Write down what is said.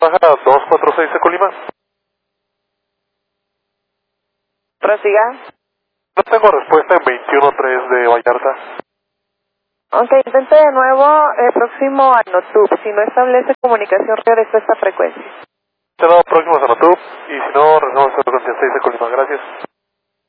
Baja 246 de Colima. Prosiga. No tengo respuesta en 21-3 de Vallarta. Ok, intente de nuevo próximo a Notub. Si no establece comunicación, regresa esta frecuencia. Te próximos a YouTube y si no, regresamos a 26 de Colima. Gracias.